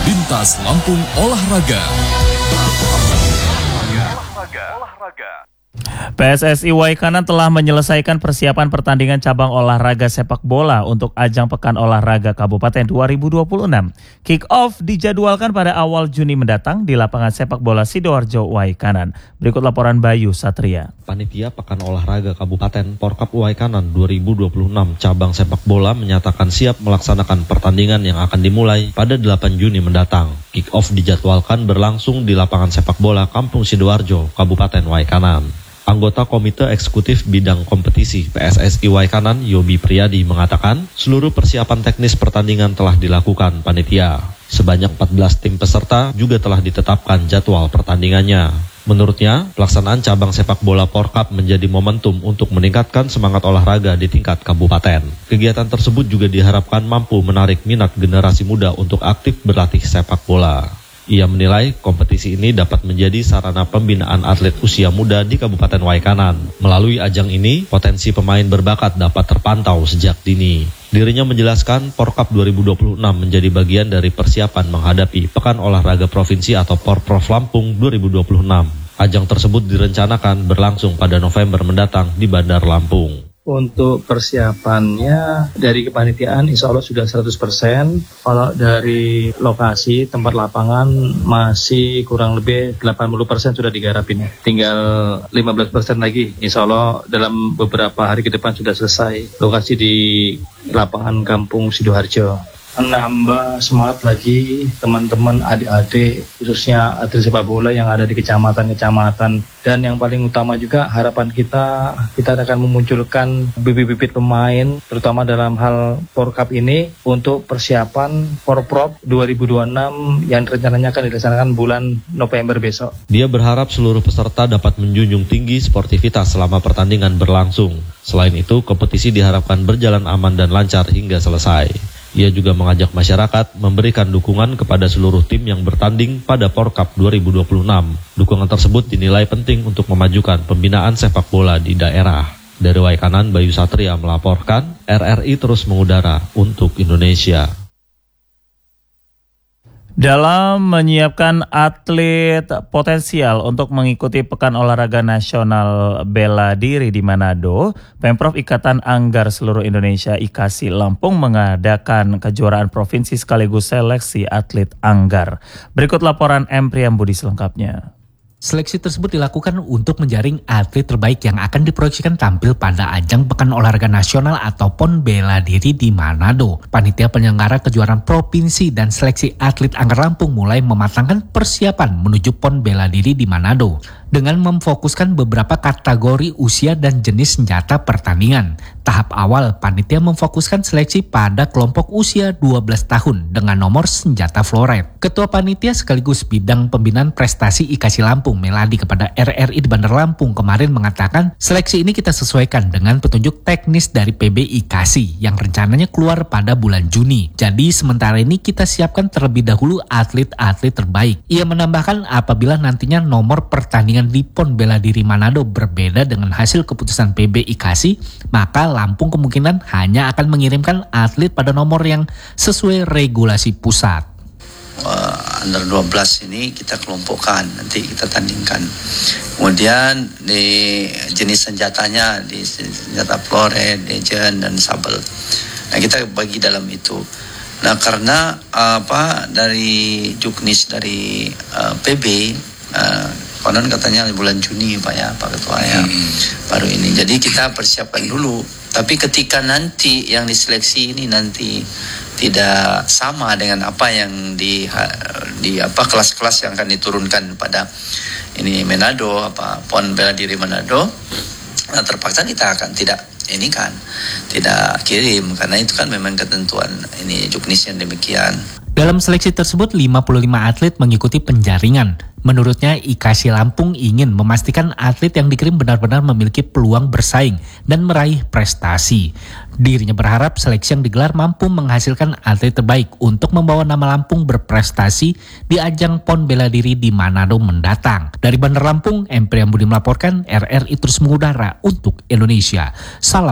Lintas Lampung Olahraga. PSSI Waikanan telah menyelesaikan persiapan pertandingan cabang olahraga sepak bola untuk ajang Pekan Olahraga Kabupaten 2026. Kick-off dijadwalkan pada awal Juni mendatang di lapangan sepak bola Sidoarjo Waikanan. Berikut laporan Bayu Satria. Panitia Pekan Olahraga Kabupaten Porkap Waikanan 2026 cabang sepak bola menyatakan siap melaksanakan pertandingan yang akan dimulai pada 8 Juni mendatang. Kick-off dijadwalkan berlangsung di lapangan sepak bola Kampung Sidoarjo, Kabupaten Waikanan. Anggota Komite Eksekutif Bidang Kompetisi PSSI Waikanan, Yobi Priyadi, mengatakan seluruh persiapan teknis pertandingan telah dilakukan panitia. Sebanyak 14 tim peserta juga telah ditetapkan jadwal pertandingannya. Menurutnya, pelaksanaan cabang sepak bola Porkap menjadi momentum untuk meningkatkan semangat olahraga di tingkat kabupaten. Kegiatan tersebut juga diharapkan mampu menarik minat generasi muda untuk aktif berlatih sepak bola. Ia menilai kompetisi ini dapat menjadi sarana pembinaan atlet usia muda di Kabupaten Waikanan. Melalui ajang ini, potensi pemain berbakat dapat terpantau sejak dini. Dirinya menjelaskan Porkap 2026 menjadi bagian dari persiapan menghadapi Pekan Olahraga Provinsi atau Porprov Lampung 2026. Ajang tersebut direncanakan berlangsung pada November mendatang di Bandar Lampung. Untuk persiapannya dari kepanitiaan insya Allah sudah 100%. Kalau dari lokasi tempat lapangan masih kurang lebih 80% sudah digarapin. Tinggal 15% lagi insya Allah dalam beberapa hari ke depan sudah selesai. Lokasi di lapangan Kampung Sidoarjo. Menambah semangat lagi teman-teman adik-adik khususnya atlet sepak bola yang ada di kecamatan-kecamatan, dan yang paling utama juga harapan kita akan memunculkan bibit-bibit pemain terutama dalam hal Porkap ini untuk persiapan Porprov 2026 yang rencananya akan dilaksanakan bulan November besok. Dia berharap seluruh peserta dapat menjunjung tinggi sportivitas selama pertandingan berlangsung. Selain itu, kompetisi diharapkan berjalan aman dan lancar hingga selesai. Ia juga mengajak masyarakat memberikan dukungan kepada seluruh tim yang bertanding pada Porkap 2026. Dukungan tersebut dinilai penting untuk memajukan pembinaan sepak bola di daerah. Dari Waikanan, Bayu Satria melaporkan, RRI terus mengudara untuk Indonesia. Dalam menyiapkan atlet potensial untuk mengikuti Pekan Olahraga Nasional Bela Diri di Manado, Pemprov Ikatan Anggar Seluruh Indonesia IKASI Lampung mengadakan kejuaraan provinsi sekaligus seleksi atlet anggar. Berikut laporan M. Priyambudi selengkapnya. Seleksi tersebut dilakukan untuk menjaring atlet terbaik yang akan diproyeksikan tampil pada ajang Pekan Olahraga Nasional atau PON Bela Diri di Manado. Panitia penyelenggara kejuaraan provinsi dan seleksi atlet anggar Lampung mulai mematangkan persiapan menuju PON Bela Diri di Manado dengan memfokuskan beberapa kategori usia dan jenis senjata pertandingan. Tahap awal, panitia memfokuskan seleksi pada kelompok usia 12 tahun dengan nomor senjata floret. Ketua panitia sekaligus bidang pembinaan prestasi IKASI Lampung, Meladi, kepada RRI di Bandar Lampung kemarin mengatakan seleksi ini kita sesuaikan dengan petunjuk teknis dari PB IKASI yang rencananya keluar pada bulan Juni. Jadi sementara ini kita siapkan terlebih dahulu atlet-atlet terbaik. Ia menambahkan apabila nantinya nomor pertandingan di PON Bela Diri Manado berbeda dengan hasil keputusan PB IKASI, maka Lampung kemungkinan hanya akan mengirimkan atlet pada nomor yang sesuai regulasi pusat. Under 12 ini kita kelompokkan, nanti kita tandingkan. Kemudian di jenis senjatanya, di senjata floret, legend, dan sabel. Nah, kita bagi dalam itu. Nah, karena dari Juknis dari PB, konon katanya bulan Juni Pak ya, Pak Ketua ya, baru ini. Jadi kita persiapkan dulu. Tapi ketika nanti yang diseleksi ini nanti tidak sama dengan apa yang di kelas-kelas yang akan diturunkan pada ini Manado, PON Bela Diri Manado, nah terpaksa kita akan tidak kirim karena itu kan memang ketentuan ini Juknis yang demikian. Dalam seleksi tersebut 55 atlet mengikuti penjaringan. Menurutnya IKASI Lampung ingin memastikan atlet yang dikirim benar-benar memiliki peluang bersaing dan meraih prestasi. Dirinya berharap seleksi yang digelar mampu menghasilkan atlet terbaik untuk membawa nama Lampung berprestasi di ajang PON Bela Diri di Manado mendatang. Dari Bandar Lampung, M. Priyambudi melaporkan, RRI terus mengudara untuk Indonesia. Salam.